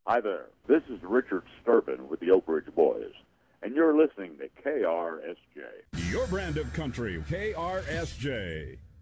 Hi there. This is Richard Sturban with the Oak Ridge Boys, and you're listening to KRSJ. Your brand of country, KRSJ.